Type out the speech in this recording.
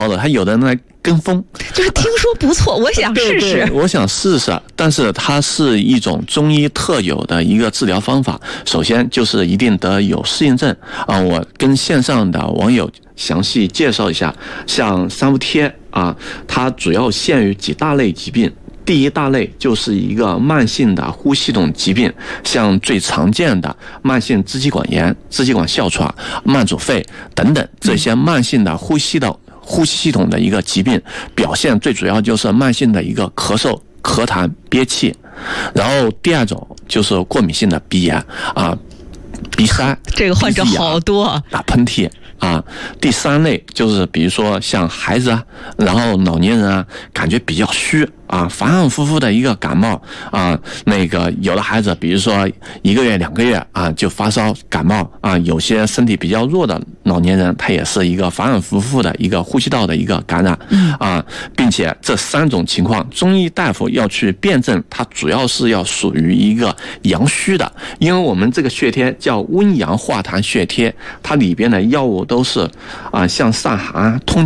还有的人来跟风， 就是听说不错，我想试试。 对，我想试试，但是它是一种中医特有的一个治疗方法。首先就是一定得有适应症啊。我跟线上的网友详细介绍一下，像三伏贴啊，它主要限于几大类疾病。第一大类就是一个慢性的呼吸系统疾病，像最常见的慢性支气管炎、支气管哮喘、慢阻肺等等这些慢性的呼吸系统的一个疾病，表现最主要就是慢性的一个咳嗽、咳痰、憋气。然后第二种就是过敏性的鼻炎啊、鼻塞， 这个患者好多， 打喷嚏啊。第三类就是比如说像孩子啊，然后老年人啊，感觉比较虚啊，反反复复的一个感冒啊，那个有的孩子比如说1个月2个月啊就发烧感冒啊，有些身体比较弱的老年人，他也是一个反反复复的一个呼吸道的一个感染啊，并且这3种情况中医大夫要去辨证，它主要是要属于一个阳虚的，因为我们这个血贴叫温阳化痰血贴，它里边的药物都是啊，像散寒、通